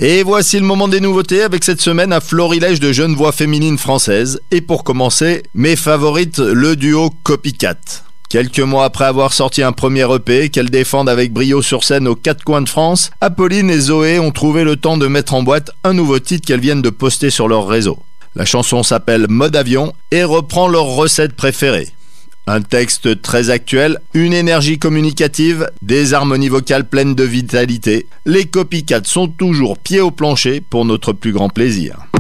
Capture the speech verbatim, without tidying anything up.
Et voici le moment des nouveautés avec cette semaine un florilège de jeunes voix féminines françaises. Et pour commencer, mes favorites, le duo Copycat. Quelques mois après avoir sorti un premier E P qu'elles défendent avec brio sur scène aux quatre coins de France, Apolline et Zoé ont trouvé le temps de mettre en boîte un nouveau titre qu'elles viennent de poster sur leur réseau. La chanson s'appelle Mode Avion et reprend leur recette préférée. Un texte très actuel, une énergie communicative, des harmonies vocales pleines de vitalité. Les Copycats sont toujours pieds au plancher pour notre plus grand plaisir.